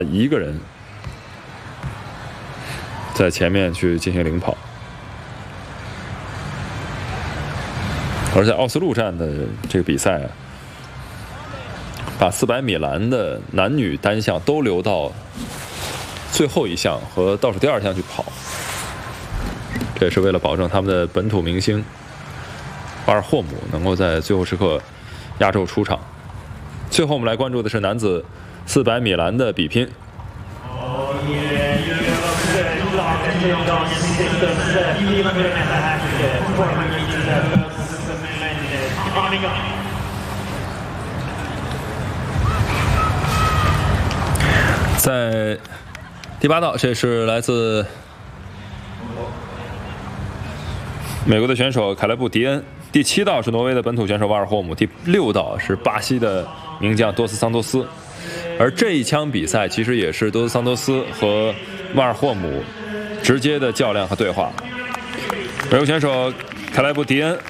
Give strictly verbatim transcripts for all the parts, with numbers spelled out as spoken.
一个人在前面去进行领跑。而在奥斯陆站的这个比赛啊，把四百米栏的男女单项都留到最后一项和倒数第二项去跑，这也是为了保证他们的本土明星巴尔霍姆能够在最后时刻压轴出场。最后我们来关注的是男子四百米栏的比拼。在第八道，这是来自美国的选手凯莱布·迪恩。第七道是挪威的本土选手瓦尔霍姆。第六道是巴西的名将多斯桑托斯。而这一枪比赛其实也是多斯桑托斯和瓦尔霍姆直接的较量和对话。美国选手凯莱布·迪恩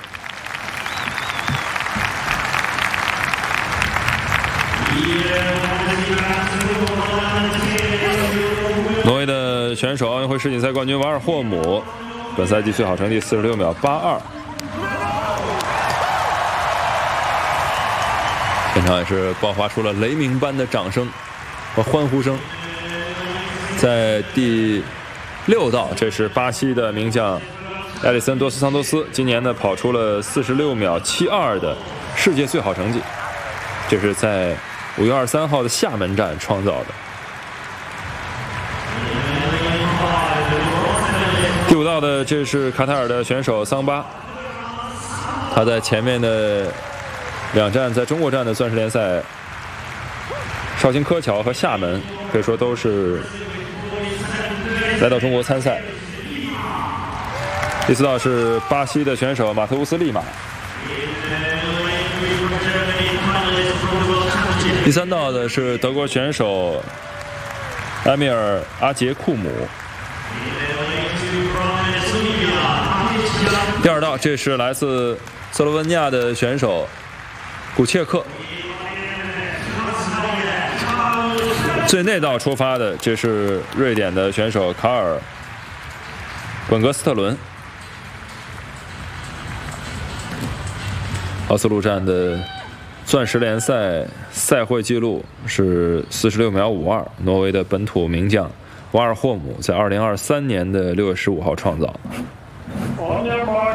挪威的选手奥运会世锦赛冠军瓦尔霍姆，本赛季最好成绩四十六秒八二。现场也是爆发出了雷鸣般的掌声和欢呼声。在第六道，这是巴西的名将埃里森多斯桑托斯，今年呢跑出了四十六秒七二的世界最好成绩，这是在五月二十三号的厦门站创造的。第五道的这是卡塔尔的选手桑巴，他在前面的两站在中国站的钻石联赛，绍兴柯桥和厦门可以说都是来到中国参赛。第四道是巴西的选手马特乌斯利马。第三道的是德国选手埃米尔阿杰库姆。第二道，这是来自斯洛文尼亚的选手古切克。最内道出发的，这是瑞典的选手卡尔本格斯特伦。奥斯陆站的钻石联赛赛会纪录是四十六秒五二，挪威的本土名将瓦尔霍姆在二零二三年的六月十五号创造。